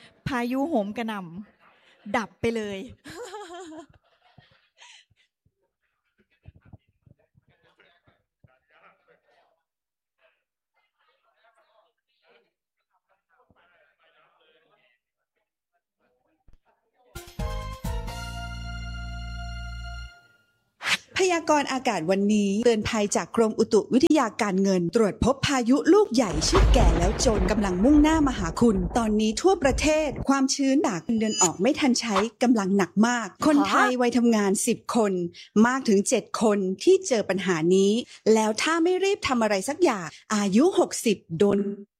พายุโหมกระหน่ำดับไปเลยพยากรณ์อากาศวันนี้เตือนภัยจากกรมอุตุวิทยาการเงินตรวจพบพายุลูกใหญ่ชื่อแก่แล้วจนกำลังมุ่งหน้ามาหาคุณตอนนี้ทั่วประเทศความชื้นจากเดือนออกไม่ทันใช้กำลังหนักมากคนไทยวัยทำงาน10คนมากถึง7คนที่เจอปัญหานี้แล้วถ้าไม่รีบทำอะไรสักอย่างอายุ60โดน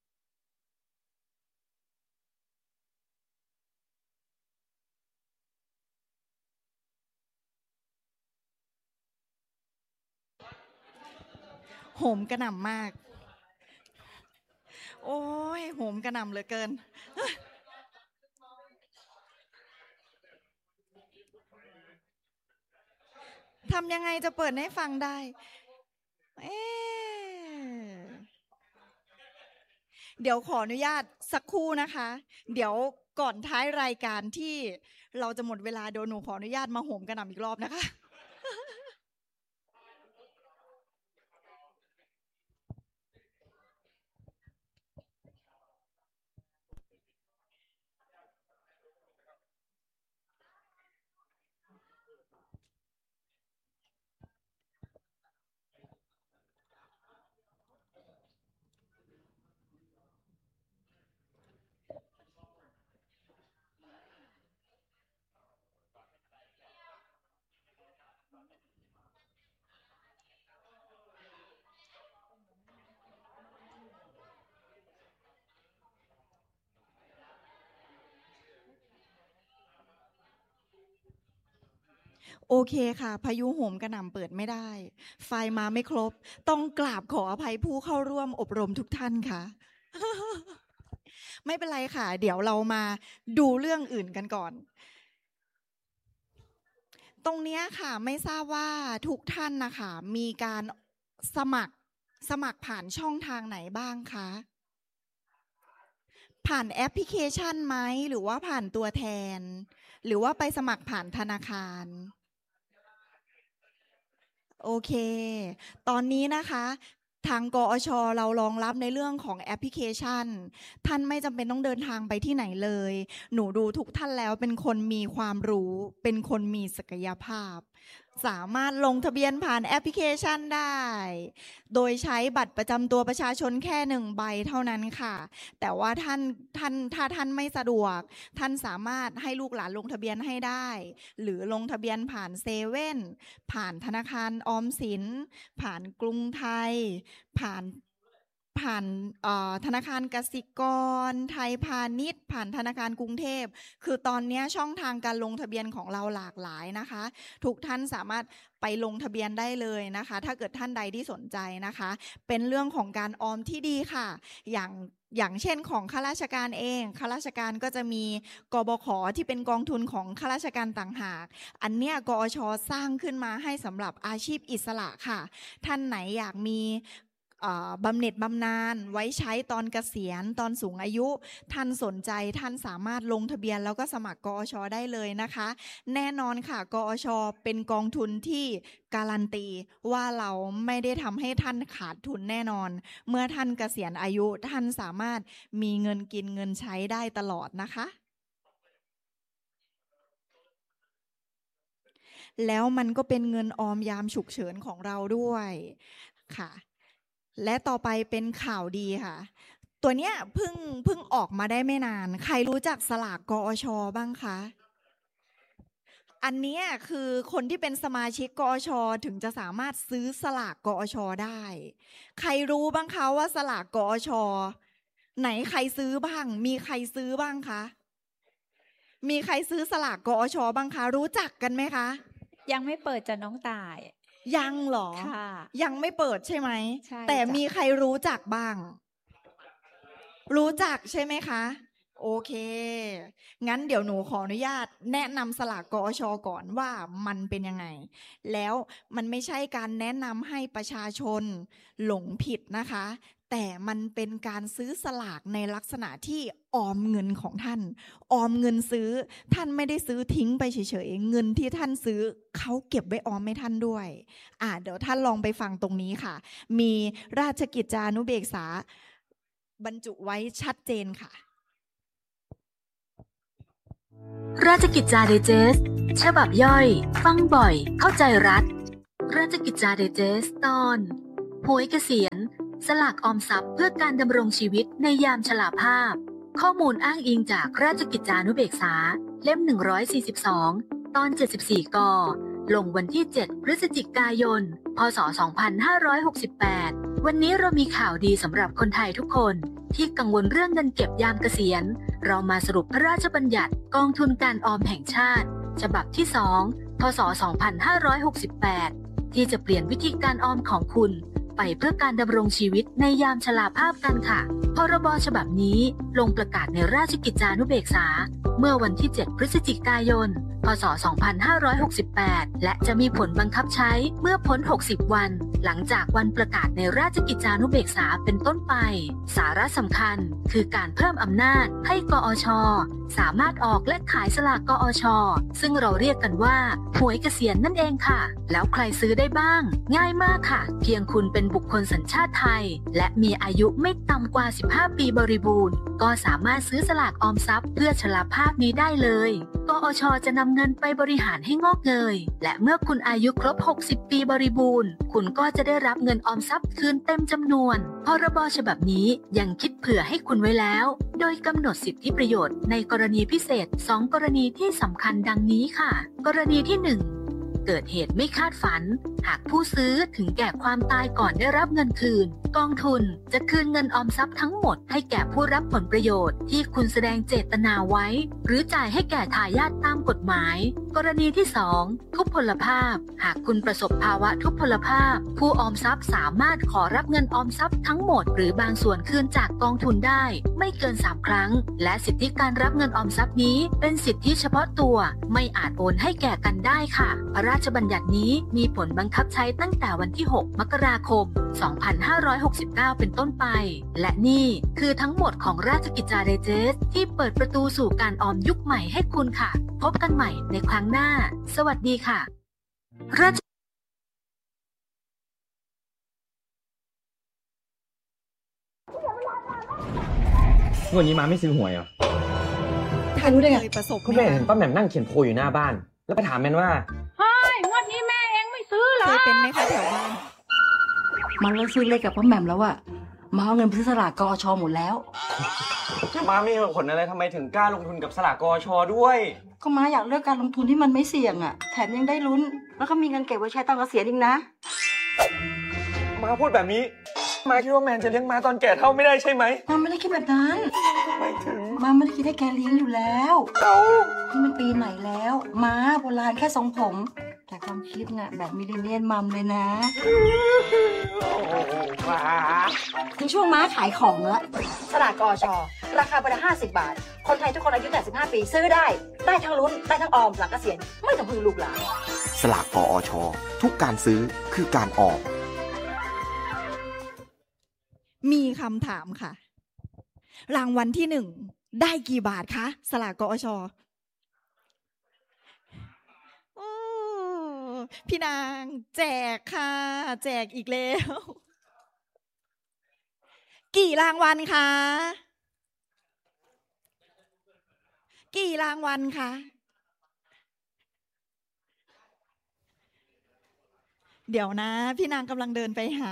โหมกระหน่ำมากโอ้ยโหมกระหน่ำเหลือเกินทำยังไงจะเปิดให้ฟังได้เดี๋ยวขออนุญาตสักครู่นะคะเดี๋ยวก่อนท้ายรายการที่เราจะหมดเวลาเดี๋ยวหนูขออนุญาตมาโหมกระหน่ำอีกรอบนะคะโอเคค่ะพายุโหมกระหน่ำเปิดไม่ได้ไฟล์มาไม่ครบต้องกราบขออภัยผู้เข้าร่วมอบรมทุกท่านค่ะ ไม่เป็นไรค่ะเดี๋ยวเรามาดูเรื่องอื่นกันก่อนตรงนี้ค่ะไม่ทราบว่าทุกท่านนะคะมีการสมัครผ่านช่องทางไหนบ้างคะผ่านแอปพลิเคชันไหมหรือว่าผ่านตัวแทนหรือว่าไปสมัครผ่านธนาคารโอเคตอนนี้นะคะทางกอชเรารองรับในเรื่องของแอปพลิเคชันท่านไม่จำเป็นต้องเดินทางไปที่ไหนเลยหนูดูทุกท่านแล้วเป็นคนมีความรู้เป็นคนมีศักยภาพสามารถลงทะเบียนผ่านแอปพลิเคชันได้โดยใช้บัตรประจำตัวประชาชนแค่1 ใบเท่านั้นค่ะแต่ว่าท่านถ้าท่านไม่สะดวกท่านสามารถให้ลูกหลานลงทะเบียนให้ได้หรือลงทะเบียนผ่านเซเว่นผ่านธนาคารออมสินผ่านกรุงไทยผ่านธนาคารกสิกรไทยพาณิชย์ผ่านธนาคารกรุงเทพคือตอนนี้ช่องทางการลงทะเบียนของเราหลากหลายนะคะทุกท่านสามารถไปลงทะเบียนได้เลยนะคะถ้าเกิดท่านใดที่สนใจนะคะเป็นเรื่องของการออมที่ดีค่ะอย่างเช่นของข้าราชการเองข้าราชการก็จะมีกบข.ที่เป็นกองทุนของข้าราชการต่างหากอันเนี้ยกอช.สร้างขึ้นมาให้สำหรับอาชีพอิสระค่ะท่านไหนอยากมีบำเหน็จบำนาญไว้ใช้ตอนเกษียณตอนสูงอายุท่านสนใจท่านสามารถลงทะเบียนแล้วก็สมัครกอช.ได้เลยนะคะแน่นอนค่ะกอช.เป็นกองทุนที่การันตีว่าเราไม่ได้ทำให้ท่านขาดทุนแน่นอนเมื่อท่านเกษียณอายุท่านสามารถมีเงินกินเงินใช้ได้ตลอดนะคะแล้วมันก็เป็นเงินออมยามฉุกเฉินของเราด้วยค่ะและต่อไปเป็นข่าวดีค่ะตัวเนี้ยเพิ่งออกมาได้ไม่นานใครรู้จักสลากกอชบ้างคะอันนี้คือคนที่เป็นสมาชิกกอชถึงจะสามารถซื้อสลากกอชได้ใครรู้บ้างคะว่าสลากกอชไหนใครซื้อบ้างมีใครซื้อบ้างคะมีใครซื้อสลากกอชบ้างคะรู้จักกันไหมคะยังไม่เปิดจ้ะน้องต่ายยังเหรอค่ะยังไม่เปิดใช่ไหมใช่แต่มีใครรู้จักบ้างรู้จักใช่ไหมคะโอเคงั้นเดี๋ยวหนูขออนุญาตแนะนำสลากกอชก่อนว่ามันเป็นยังไงแล้วมันไม่ใช่การแนะนำให้ประชาชนหลงผิดนะคะแต่มันเป็นการซื้อสลากในลักษณะที่ออมเงินของท่านออมเงินซื้อท่านไม่ได้ซื้อทิ้งไปเฉยๆเงินที่ท่านซื้อเขาเก็บไว้ออมให้ท่านด้วยเดี๋ยวท่านลองไปฟังตรงนี้ค่ะมีราชกิจจานุเบกษาบรรจุไว้ชัดเจนค่ะราชกิจจาไดเจสต์ฉบับย่อยฟังบ่อยเข้าใจรัฐราชกิจจาไดเจสต์ตอนหวยเกษียณสลากออมทรัพย์เพื่อการดำรงชีวิตในยามชราภาพข้อมูลอ้างอิงจากราชกิจจานุเบกษาเล่ม142ตอน74 ก.ลงวันที่7พฤศจิกายนพ.ศ. 2568วันนี้เรามีข่าวดีสำหรับคนไทยทุกคนที่กังวลเรื่องเงินเก็บยามเกษียณเรามาสรุปพระราชบัญญัติกองทุนการออมแห่งชาติฉบับที่2พ.ศ. 2568ที่จะเปลี่ยนวิธีการออมของคุณไปเพื่อการดำรงชีวิตในยามชราภาพกันค่ะพรบฉบับนี้ลงประกาศในราชกิจจานุเบกษาเมื่อวันที่7พฤศจิกายนพ.ศ. 2568และจะมีผลบังคับใช้เมื่อพ้น60วันหลังจากวันประกาศในราชกิจจานุเบกษาเป็นต้นไปสาระสำคัญคือการเพิ่มอำนาจให้กอช.สามารถออกและขายสลากกอช.ซึ่งเราเรียกกันว่าหวยเกษียณนั่นเองค่ะแล้วใครซื้อได้บ้างง่ายมากค่ะเพียงคุณเป็นบุคคลสัญชาติไทยและมีอายุไม่ต่ำกว่า15ปีบริบูรณ์ก็สามารถซื้อสลากออมทรัพย์เพื่อชราภาพนี้ได้เลยกอช.จะนำเงินไปบริหารให้งอกเงยและเมื่อคุณอายุครบ60ปีบริบูรณ์คุณก็จะได้รับเงินออมทรัพย์คืนเต็มจำนวนพรบฉบับนี้ยังคิดเผื่อให้คุณไว้แล้วโดยกำหนดสิทธิประโยชน์ในกรณีพิเศษ2กรณีที่สำคัญดังนี้ค่ะกรณีที่1เกิดเหตุไม่คาดฝันหากผู้ซื้อถึงแก่ความตายก่อนได้รับเงินคืนกองทุนจะคืนเงินออมทรัพย์ทั้งหมดให้แก่ผู้รับผลประโยชน์ที่คุณแสดงเจตนาไว้หรือจ่ายให้แก่ทายาทตามกฎหมายกรณีที่2ทุพพลภาพหากคุณประสบภาวะทุพพลภาพผู้ออมทรัพย์สามารถขอรับเงินออมทรัพย์ทั้งหมดหรือบางส่วนคืนจากกองทุนได้ไม่เกิน3ครั้งและสิทธิการรับเงินออมทรัพย์นี้เป็นสิทธิเฉพาะตัวไม่อาจโอนให้แก่กันได้ค่ะพระราชบัญญัตินี้มีผลบังคับใช้ตั้งแต่วันที่6มกราคม2569เป็นต้นไปและนี่คือทั้งหมดของราชกิจจาไดเจสต์ที่เปิดประตูสู่การออมยุคใหม่ให้คุณค่ะพบกันใหม่ในครั้งหน้าสวัสดีค่ะงวดนี้มาไม่ซื้อหวยเหรอท่านเคยประสบก็แม่เห็นป้าแหม่มนั่งเขียนโพยอยู่หน้าบ้านแล้วไปถามแม่ว่าเฮ้ยงวดนี้แม่เองไม่ซื้อเหรอเคยเป็นไหมคะแถวบ้านมันเลิกซื้อเลขกับป้าแหม่มแล้วอะมาเอาเงินไปซื้อสลากกอช.หมดแล้วมามีเหตุผลอะไรทำไมถึงกล้าลงทุนกับสลากกอช.ด้วยก็มาอยากเลือกการลงทุนที่มันไม่เสี่ยงอะแถมยังได้ลุ้นแล้วก็มีเงินเก็บไว้ใช้ตอนเกษียณอีกนะมาพูดแบบนี้มาคิดว่าแมนจะเลี้ยงมาตอนแก่เท่าไม่ได้ใช่ไหมมาไม่ได้คิดแบบนั้นไม่ถึงมาไม่ได้คิดให้แกเลี้ยงอยู่แล้วนี่มันปีไหนแล้วมาโบราณแค่ทรงผมแต่ความคิดน่ะแบบมิลเลนเนียลมัมเลยนะถึงช่วงม้าขายของแล้วสลากกอช.ราคาใบละ50 บาทคนไทยทุกคนอายุแต่15ปีซื้อได้ทั้งลุ้นได้ทั้งออมหลังเกษียณไม่ต้องพึ่งลูกหลานสลากกอช.ทุกการซื้อคือการออมมีคำถามค่ะรางวัลที่1ได้กี่บาทคะสลากกอช.พี่นางแจกค่ะแจกอีกแล้วกี่รางวัลคะกี่รางวัลคะเดี๋ยวนะพี่นางกำลังเดินไปหา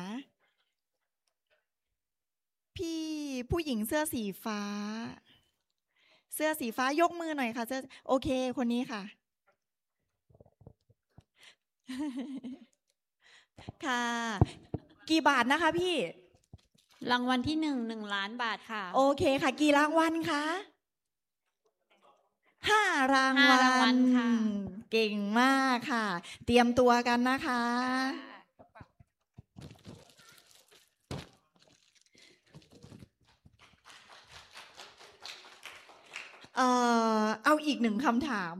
พี่ผู้หญิงเสื้อสีฟ้ายกมือหน่อยค่ะเสื้อโอเคคนนี้ค่ะค่ะกี่บาทนะคะพี่รางวัลที่1 ล้านบาทค่ะโอเคค่ะกี่รางวัลคะ5 รางวัลค่ะเก่งมากค่ะเตรียมตัวกันนะคะเอาอีก1คำถาม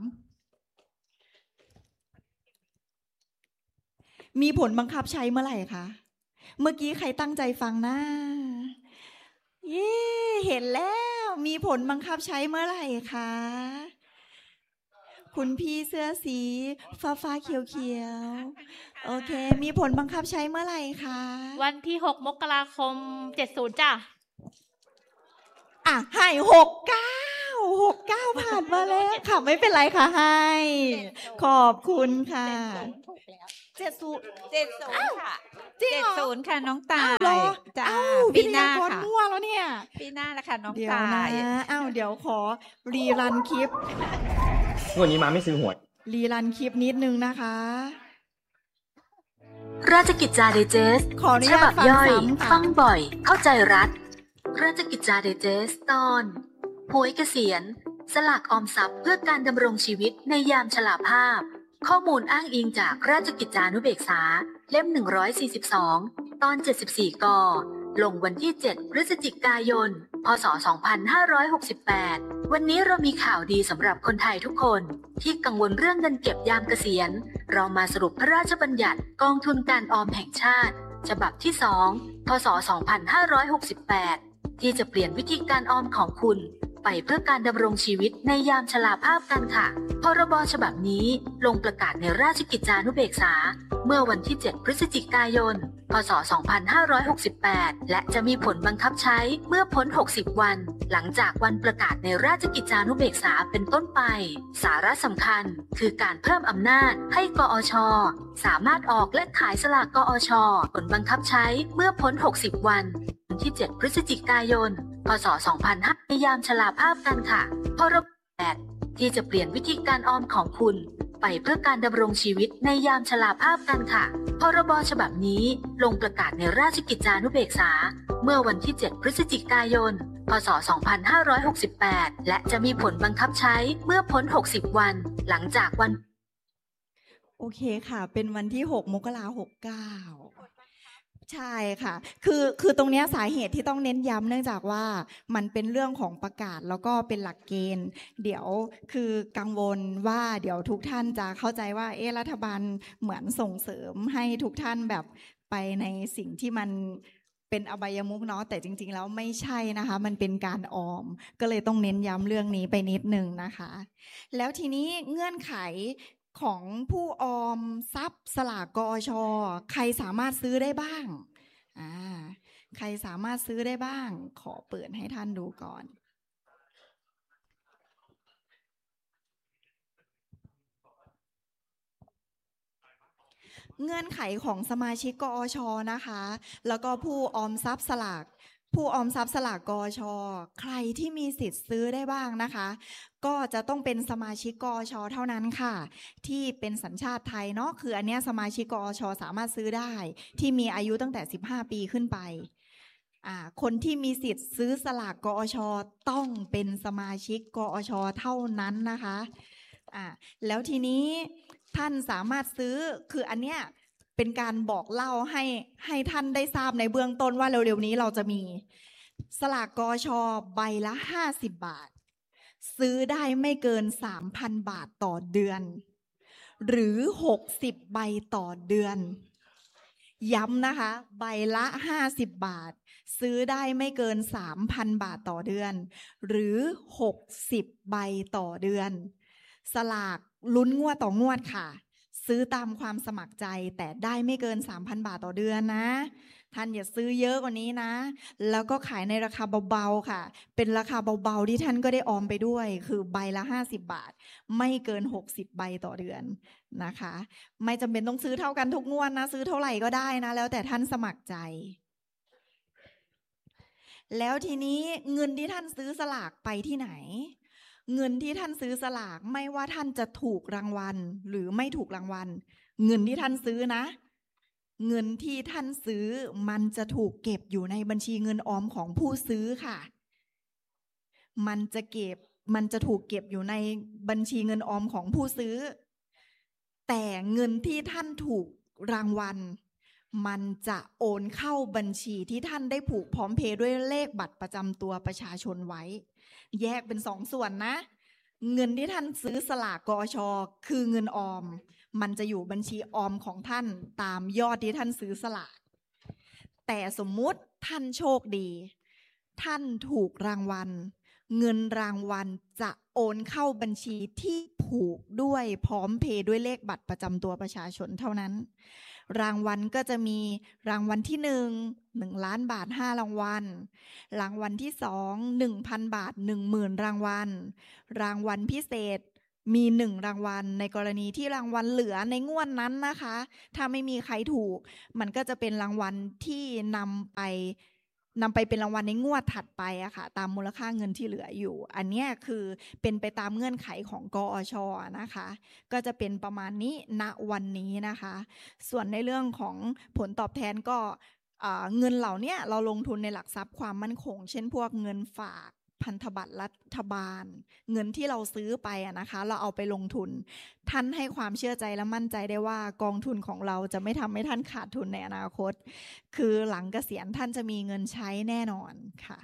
มีผลบังคับใช้เมื่อไหร่คะเมื่อกี้ใครตั้งใจฟังนะเย้เห็นแล้วมีผลบังคับใช้เมื่อไหร่คะคุณพี่เสื้อสีฟ้าเขียวโอเคมีผลบังคับใช้เมื่อไหร่คะวันที่6 มกราคม 70จ้ะให้69ผ่านมาแล้วค่ะไม่เป็นไรค่ะให้ขอบคุณค่ะ70 ค่ะจริงเหรอ 70ค่ะน้องตายจ้าปีหน้าค่ะมั่วแล้วเนี่ยปีหน้าละค่ะน้องตายเดี๋ยวขอรีรันคลิปวันนี้มาไม่ซื้อหวยรีรันคลิปนิดนึงนะคะราชกิจจาไดเจสฉบับย่อยฟังบ่อยเข้าใจรัฐราชกิจจาไดเจสตอนหวยเกษียณสลากออมทรัพย์เพื่อการดำรงชีวิตในยามชราภาพข้อมูลอ้างอิงจากราชกิจจานุเบกษาเล่ม142ตอน74 ก.ลงวันที่7 พฤศจิกายน พ.ศ. 2568วันนี้เรามีข่าวดีสำหรับคนไทยทุกคนที่กังวลเรื่องเงินเก็บยามเกษียณเรามาสรุปพระราชบัญญัติกองทุนการออมแห่งชาติฉบับที่2 พ.ศ. 2568ที่จะเปลี่ยนวิธีการออมของคุณไปเพื่อการดำรงชีวิตในยามชราภาพกันค่ะพรบฉบับนี้ลงประกาศในราชกิจจานุเบกษาเมื่อวันที่7 พฤศจิกายน พ.ศ. 2568และจะมีผลบังคับใช้เมื่อพ้น60วันหลังจากวันประกาศในราชกิจจานุเบกษาเป็นต้นไปสาระสำคัญคือการเพิ่มอำนาจให้กอช.สามารถออกและขายสลากกอช.ผลบังคับใช้เมื่อพ้น60วันที่7 พฤศจิกายน พ.ศ. 2500ในยามชราภาพกันค่ะพรบที่จะเปลี่ยนวิธีการออมของคุณไปเพื่อการดำรงชีวิตในยามชราภาพกันค่ะพรบฉบับนี้ลงประกาศในราชกิจจานุเบกษาเมื่อวันที่7 พฤศจิกายน พ.ศ. 2568และจะมีผลบังคับใช้เมื่อพ้น60วันหลังจากวันโอเคค่ะเป็นวันที่6 มกราคม 69ใช่ค่ะคือตรงนี้สาเหตุที่ต้องเน้นย้ำเนื่องจากว่ามันเป็นเรื่องของประกาศแล้วก็เป็นหลักเกณฑ์เดี๋ยวคือกังวลว่าเดี๋ยวทุกท่านจะเข้าใจว่ารัฐบาลเหมือนส่งเสริมให้ทุกท่านแบบไปในสิ่งที่มันเป็นอบายมุขเนาะแต่จริงๆแล้วไม่ใช่นะคะมันเป็นการออมก็เลยต้องเน้นย้ำเรื่องนี้ไปนิดนึงนะคะแล้วทีนี้เงื่อนไขของผู้ออมทรัพย์สลากกอช.ใครสามารถซื้อได้บ้างใครสามารถซื้อได้บ้างขอเปิดให้ท่านดูก่อนเงื่อนไขของสมาชิกกอช.นะคะแล้วก็ผู้ออมทรัพย์สลากกอช.ใครที่มีสิทธิ์ซื้อได้บ้างนะคะก็จะต้องเป็นสมาชิกกอช.เท่านั้นค่ะที่เป็นสัญชาติไทยเนาะคืออันเนี้ยสมาชิกกอช.สามารถซื้อได้ที่มีอายุตั้งแต่15 ปีขึ้นไปคนที่มีสิทธิ์ซื้อสลากกอช.ต้องเป็นสมาชิกกอช.เท่านั้นนะคะแล้วทีนี้ท่านสามารถซื้อคืออันเนี้ยเป็นการบอกเล่าให้ท่านได้ทราบในเบื้องต้นว่าเร็วๆนี้เราจะมีสลากกอช.ใบละ50 บาทซื้อได้ไม่เกิน 3,000 บาทต่อเดือนหรือ60 ใบต่อเดือนย้ำนะคะใบละ50 บาทซื้อได้ไม่เกิน 3,000 บาทต่อเดือนหรือ60 ใบต่อเดือนสลากลุ้นงวดต่องวดค่ะซื้อตามความสมัครใจแต่ได้ไม่เกิน 3,000 บาทต่อเดือนนะท่านอย่าซื้อเยอะกว่านี้นะแล้วก็ขายในราคาเบาๆค่ะเป็นราคาเบาๆที่ท่านก็ได้ออมไปด้วยคือใบละ50 บาทไม่เกิน60 ใบต่อเดือนนะคะไม่จำเป็นต้องซื้อเท่ากันทุกงวดนะซื้อเท่าไหร่ก็ได้นะแล้วแต่ท่านสมัครใจแล้วทีนี้เงินที่ท่านซื้อสลากไปที่ไหนเงินที่ท่านซื้อสลากไม่ว่าท่านจะถูกรางวัลหรือไม่ถูกรางวัลเงินที่ท่านซื้อนะเงินที่ท่านซื้อมันจะถูกเก็บอยู่ในบัญชีเงินออมของผู้ซื้อค่ะมันจะถูกเก็บอยู่ในบัญชีเงินออมของผู้ซื้อแต่เงินที่ท่านถูกรางวัลมันจะโอนเข้าบัญชีที่ท่านได้ผูกพร้อมเพย์ด้วยเลขบัตรประจำตัวประชาชนไว้แยกเป็น2 ส่วนนะเงินที่ท่านซื้อสลากกอช.คือเงินออมมันจะอยู่บัญชีออมของท่านตามยอดที่ท่านซื้อสลากแต่สมมุติท่านโชคดีท่านถูกรางวัลเงินรางวัลจะโอนเข้าบัญชีที่ผูกด้วยพร้อมเพย์ด้วยเลขบัตรประจำตัวประชาชนเท่านั้นรางวัลก็จะมีรางวัลที่1 ล้านบาท5รางวัลรางวัลที่2 1,000 บาท 10,000 รางวัลรางวัลพิเศษมี1รางวัลในกรณีที่รางวัลเหลือในงวดนั้นนะคะถ้าไม่มีใครถูกมันก็จะเป็นรางวัลที่นำไปเป็นรางวัลในงวดถัดไปอะค่ะตามมูลค่าเงินที่เหลืออยู่อันนี้คือเป็นไปตามเงื่อนไขของกอช.นะคะก็จะเป็นประมาณนี้ณวันนี้นะคะส่วนในเรื่องของผลตอบแทนก็เงินเหล่านี้เราลงทุนในหลักทรัพย์ความมั่นคงเช่นพวกเงินฝากพันธบัตรรัฐบาลเงินที่เราซื้อไปนะคะเราเอาไปลงทุนท่านให้ความเชื่อใจและมั่นใจได้ว่ากองทุนของเราจะไม่ทำให้ท่านขาดทุนในอนาคตคือหลังเกษียณท่านจะมีเงินใช้แน่นอนค่ะ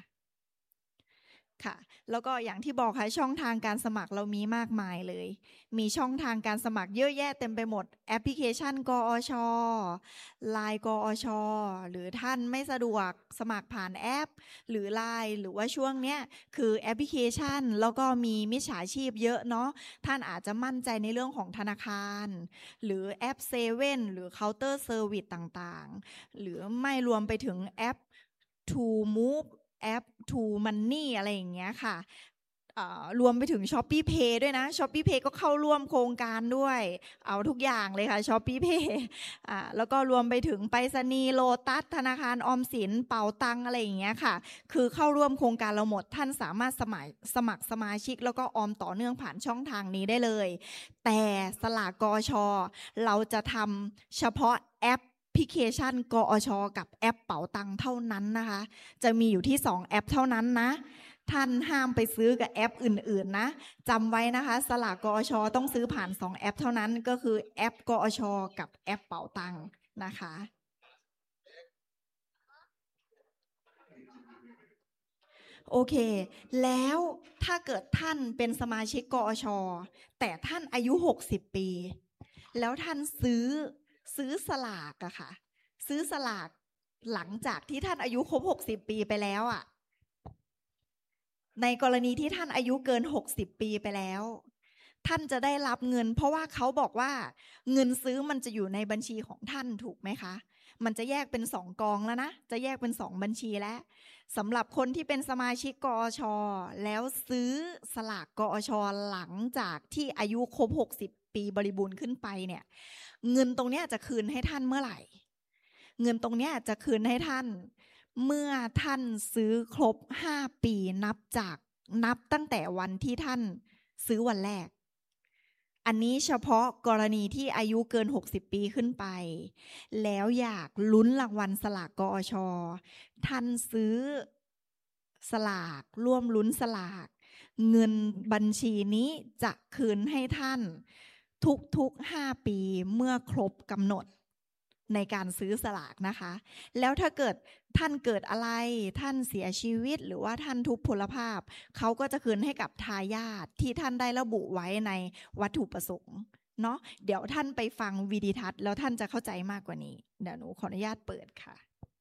แล้วก็อย่างที่บอกค่ะช่องทางการสมัครเรามีมากมายเลยมีช่องทางการสมัครเยอะแยะเต็มไปหมดแอปพลิเคชันกอชLINE กอชหรือท่านไม่สะดวกสมัครผ่านแอปหรือ LINE หรือว่าช่วงเนี้ยคือแอปพลิเคชันแล้วก็มีมิจฉาชีพเยอะเนาะท่านอาจจะมั่นใจในเรื่องของธนาคารหรือแอปเซเว่นหรือเคาน์เตอร์เซอร์วิสต่างๆหรือไม่รวมไปถึงแอป To Moveแอป To Money อะไรอย่างเงี้ยค่ะรวมไปถึง Shopee Pay ด้วยนะ Shopee Pay ก็เข้าร่วมโครงการด้วยเอาทุกอย่างเลยค่ะ Shopee Pay แล้วก็รวมไปถึงไปรษณีย์โลตัสธนาคารออมสินเป๋าตังอะไรอย่างเงี้ยค่ะคือเข้าร่วมโครงการเราหมดท่านสามารถสมัครสมาชิกแล้วก็ออมต่อเนื่องผ่านช่องทางนี้ได้เลยแต่สลากกช.เราจะทำเฉพาะแอปแอปพลิเคชันกอช.กับแอปเป๋าตังเท่านั้นนะคะจะมีอยู่ที่2แอปเท่านั้นนะท่านห้ามไปซื้อกับแอปอื่นๆนะจำไว้นะคะสลากกอช.ต้องซื้อผ่าน2แอปเท่านั้นก็คือแอปกอช.กับแอปเป๋าตังนะคะโอเคแล้วถ้าเกิดท่านเป็นสมาชิกกอช.แต่ท่านอายุ60ปีแล้วท่านซื้อสลากอะค่ะซื้อสลากหลังจากที่ท่านอายุครบ60ปีไปแล้วอะในกรณีที่ท่านอายุเกิน60ปีไปแล้วท่านจะได้รับเงินเพราะว่าเขาบอกว่าเงินซื้อมันจะอยู่ในบัญชีของท่านถูกไหมคะมันจะแยกเป็น2กองแล้วนะจะแยกเป็น2บัญชีแล้วสำหรับคนที่เป็นสมาชิกกอช.แล้วซื้อสลากกอช.หลังจากที่อายุครบ60ปีบริบูรณ์ขึ้นไปเนี่ยเงินตรงนี้จะคืนให้ท่านเมื่อไหร่เงินตรงนี้จะคืนให้ท่านเมื่อท่านซื้อครบ5ปีนับตั้งแต่วันที่ท่านซื้อวันแรกอันนี้เฉพาะกรณีที่อายุเกิน60ปีขึ้นไปแล้วอยากลุ้นรางวัลสลากกอช.ท่านซื้อสลากร่วมลุ้นสลากเงินบัญชีนี้จะคืนให้ท่านทุก5ปีเมื่อครบกำหนดในการซื้อสลากนะคะแล้วถ้าเกิดท่านเกิดอะไรท่านเสียชีวิตหรือว่าท่านทุพพลภาพเขาก็จะคืนให้กับทายาทที่ท่านได้ระบุไว้ในวัตถุประสงค์เนาะเดี๋ยวท่านไปฟังวิดีทัศน์แล้วท่านจะเข้าใจมากกว่านี้เดี๋ยวหนูขออนุญาตเปิดค่ะ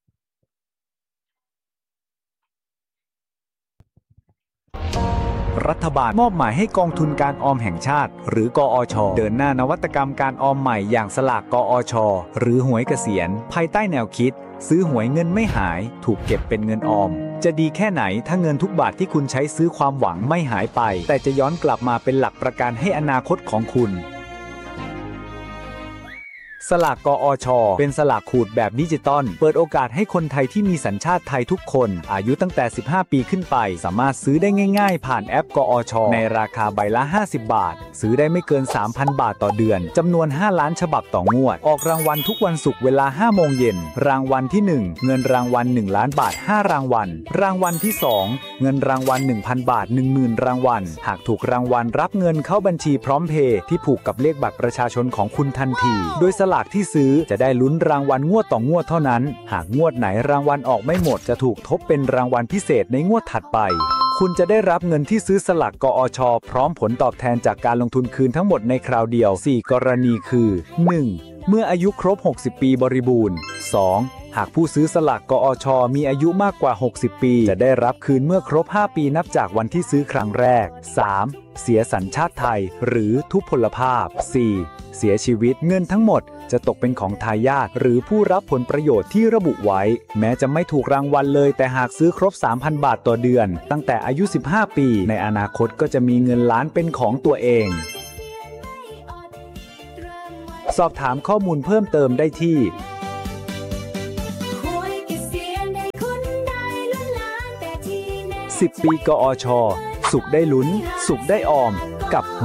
รัฐบาลมอบหมายให้กองทุนการออมแห่งชาติหรือกอช.เดินหน้านวัตกรรมการออมใหม่อย่างสลากกอช.หรือหวยเกษียณภายใต้แนวคิดซื้อหวยเงินไม่หายถูกเก็บเป็นเงินออมจะดีแค่ไหนถ้าเงินทุกบาทที่คุณใช้ซื้อความหวังไม่หายไปแต่จะย้อนกลับมาเป็นหลักประกันให้อนาคตของคุณสลากกอช.เป็นสลากขูดแบบดิจิตอลเปิดโอกาสให้คนไทยที่มีสัญชาติไทยทุกคนอายุตั้งแต่15ปีขึ้นไปสามารถซื้อได้ง่ายๆผ่านแอปกอช.ในราคาใบละ50 บาทซื้อได้ไม่เกิน 3,000 บาทต่อเดือนจำนวน5ล้านฉบับต่องวดออกรางวัลทุกวันศุกร์เวลา 5 โมงเย็นรางวัลที่1เงินรางวัล1ล้านบาท5รางวัลรางวัลที่2เงินรางวัล 1,000 บาท 10,000 รางวัลหากถูกรางวัลรับเงินเข้าบัญชีพร้อมเพย์ที่ผูกกับเลขบัตรประชาชนของคุณทันทีโดยสลากที่ซื้อจะได้ลุ้นรางวัลงวดต่องวดเท่านั้นหากงวดไหนรางวัลออกไม่หมดจะถูกทบเป็นรางวัลพิเศษในงวดถัดไปคุณจะได้รับเงินที่ซื้อสลากกอช.พร้อมผลตอบแทนจากการลงทุนคืนทั้งหมดในคราวเดียว4กรณีคือ 1. เมื่ออายุครบ60ปีบริบูรณ์ 2. หากผู้ซื้อสลากกอช.มีอายุมากกว่า60ปีจะได้รับคืนเมื่อครบ5ปีนับจากวันที่ซื้อครั้งแรก 3. เสียสัญชาติไทยหรือทุพพลภาพ 4. เสียชีวิตเงินทั้งหมดจะตกเป็นของทายาทหรือผู้รับผลประโยชน์ที่ระบุไว้แม้จะไม่ถูกรางวัลเลยแต่หากซื้อครบ 3,000 บาทต่อเดือนตั้งแต่อายุ15ปีในอนาคตก็จะมีเงินล้านเป็นของตัวเองสอบถามข้อมูลเพิ่มเติมได้ที่10 ปีกอช.สุขได้ลุ้นสุขได้ออมกับ